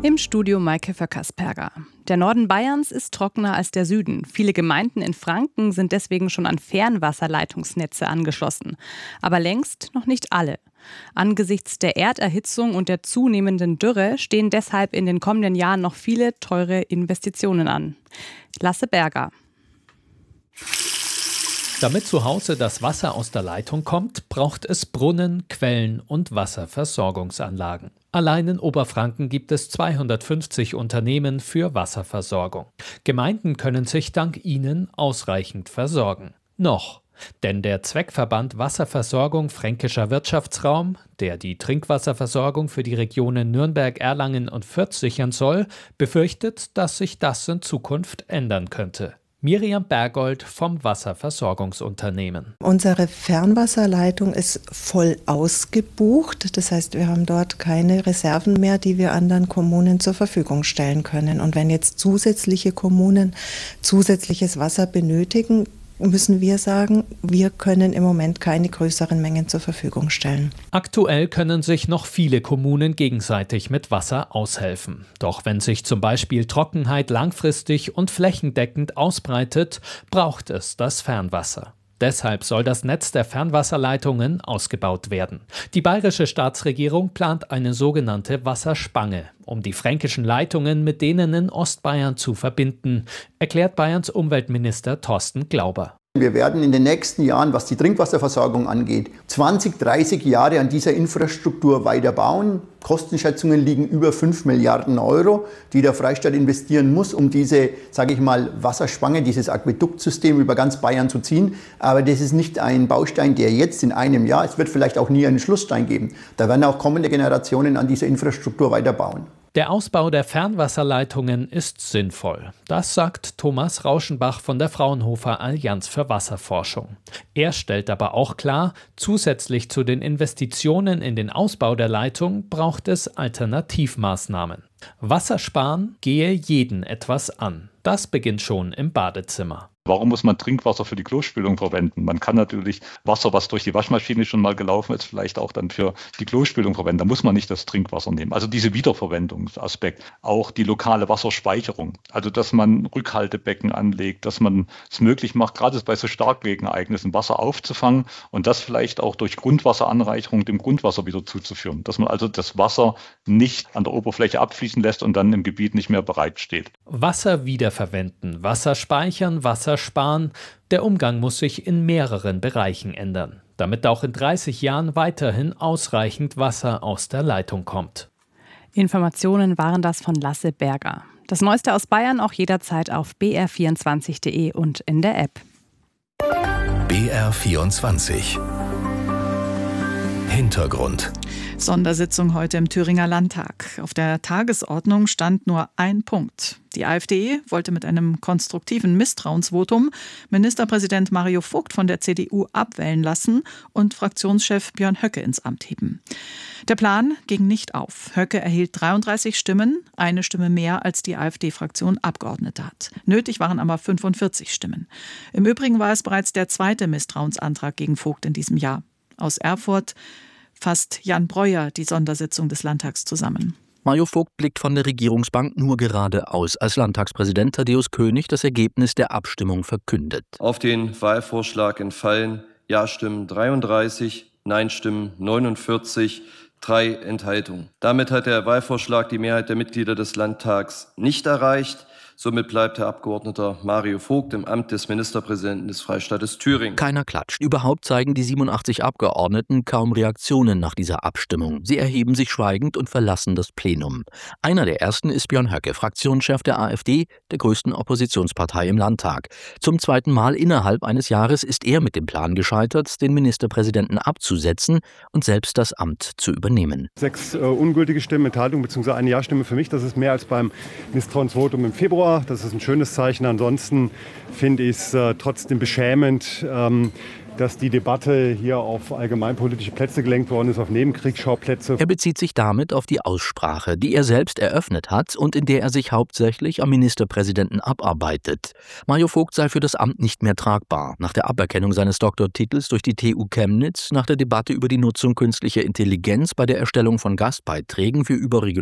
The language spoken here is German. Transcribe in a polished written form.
Im Studio Maike Föckers-Perger. Der Norden Bayerns ist trockener als der Süden. Viele Gemeinden in Franken sind deswegen schon an Fernwasserleitungsnetze angeschlossen. Aber längst noch nicht alle. Angesichts der Erderhitzung und der zunehmenden Dürre stehen deshalb in den kommenden Jahren noch viele teure Investitionen an. Lasse Berger. Damit zu Hause das Wasser aus der Leitung kommt, braucht es Brunnen, Quellen und Wasserversorgungsanlagen. Allein in Oberfranken gibt es 250 Unternehmen für Wasserversorgung. Gemeinden können sich dank ihnen ausreichend versorgen. Noch. Denn der Zweckverband Wasserversorgung Fränkischer Wirtschaftsraum, der die Trinkwasserversorgung für die Regionen Nürnberg, Erlangen und Fürth sichern soll, befürchtet, dass sich das in Zukunft ändern könnte. Miriam Bergold vom Wasserversorgungsunternehmen. Unsere Fernwasserleitung ist voll ausgebucht. Das heißt, wir haben dort keine Reserven mehr, die wir anderen Kommunen zur Verfügung stellen können. Und wenn jetzt zusätzliche Kommunen zusätzliches Wasser benötigen, müssen wir sagen, wir können im Moment keine größeren Mengen zur Verfügung stellen. Aktuell können sich noch viele Kommunen gegenseitig mit Wasser aushelfen. Doch wenn sich zum Beispiel Trockenheit langfristig und flächendeckend ausbreitet, braucht es das Fernwasser. Deshalb soll das Netz der Fernwasserleitungen ausgebaut werden. Die bayerische Staatsregierung plant eine sogenannte Wasserspange, um die fränkischen Leitungen mit denen in Ostbayern zu verbinden, erklärt Bayerns Umweltminister Thorsten Glauber. Wir werden in den nächsten Jahren, was die Trinkwasserversorgung angeht, 20, 30 Jahre an dieser Infrastruktur weiter bauen. Kostenschätzungen liegen über 5 Milliarden Euro, die der Freistaat investieren muss, um diese, sage ich mal, Wasserspange, dieses Aquäduktsystem über ganz Bayern zu ziehen. Aber das ist nicht ein Baustein, der jetzt in einem Jahr, es wird vielleicht auch nie einen Schlussstein geben. Da werden auch kommende Generationen an dieser Infrastruktur weiterbauen. Der Ausbau der Fernwasserleitungen ist sinnvoll. Das sagt Thomas Rauschenbach von der Fraunhofer Allianz für Wasserforschung. Er stellt aber auch klar, zusätzlich zu den Investitionen in den Ausbau der Leitung braucht es Alternativmaßnahmen. Wassersparen gehe jeden etwas an. Das beginnt schon im Badezimmer. Warum muss man Trinkwasser für die Klospülung verwenden? Man kann natürlich Wasser, was durch die Waschmaschine schon mal gelaufen ist, vielleicht auch dann für die Klospülung verwenden. Da muss man nicht das Trinkwasser nehmen. Also diese Wiederverwendungsaspekt. Auch die lokale Wasserspeicherung. Also dass man Rückhaltebecken anlegt, dass man es möglich macht, gerade bei so Starkregenereignissen Wasser aufzufangen und das vielleicht auch durch Grundwasseranreicherung dem Grundwasser wieder zuzuführen. Dass man also das Wasser nicht an der Oberfläche abfließen lässt und dann im Gebiet nicht mehr bereitsteht. Wasser wiederverwenden, Wasser speichern, Wasser sparen. Der Umgang muss sich in mehreren Bereichen ändern, damit auch in 30 Jahren weiterhin ausreichend Wasser aus der Leitung kommt. Informationen waren das von Lasse Berger. Das Neueste aus Bayern auch jederzeit auf br24.de und in der App. BR24 Hintergrund. Sondersitzung heute im Thüringer Landtag. Auf der Tagesordnung stand nur ein Punkt. Die AfD wollte mit einem konstruktiven Misstrauensvotum Ministerpräsident Mario Vogt von der CDU abwählen lassen und Fraktionschef Björn Höcke ins Amt heben. Der Plan ging nicht auf. Höcke erhielt 33 Stimmen, eine Stimme mehr als die AfD-Fraktion Abgeordnete hat. Nötig waren aber 45 Stimmen. Im Übrigen war es bereits der zweite Misstrauensantrag gegen Vogt in diesem Jahr. Aus Erfurt fasst Jan Breuer die Sondersitzung des Landtags zusammen. Mario Vogt blickt von der Regierungsbank nur geradeaus, als Landtagspräsident Thaddäus König das Ergebnis der Abstimmung verkündet. Auf den Wahlvorschlag entfallen Ja-Stimmen 33, Nein-Stimmen 49, 3 Enthaltungen. Damit hat der Wahlvorschlag die Mehrheit der Mitglieder des Landtags nicht erreicht. Somit bleibt Herr Abgeordneter Mario Vogt im Amt des Ministerpräsidenten des Freistaates Thüringen. Keiner klatscht. Überhaupt zeigen die 87 Abgeordneten kaum Reaktionen nach dieser Abstimmung. Sie erheben sich schweigend und verlassen das Plenum. Einer der ersten ist Björn Höcke, Fraktionschef der AfD, der größten Oppositionspartei im Landtag. Zum zweiten Mal innerhalb eines Jahres ist er mit dem Plan gescheitert, den Ministerpräsidenten abzusetzen und selbst das Amt zu übernehmen. 6 ungültige Stimmen, Enthaltung bzw. eine Ja-Stimme für mich. Das ist mehr als beim Misstrauensvotum im Februar. Das ist ein schönes Zeichen. Ansonsten finde ich es trotzdem beschämend, dass die Debatte hier auf allgemeinpolitische Plätze gelenkt worden ist, auf Nebenkriegsschauplätze. Er bezieht sich damit auf die Aussprache, die er selbst eröffnet hat und in der er sich hauptsächlich am Ministerpräsidenten abarbeitet. Mario Vogt sei für das Amt nicht mehr tragbar. Nach der Aberkennung seines Doktortitels durch die TU Chemnitz, nach der Debatte über die Nutzung künstlicher Intelligenz bei der Erstellung von Gastbeiträgen für überregionale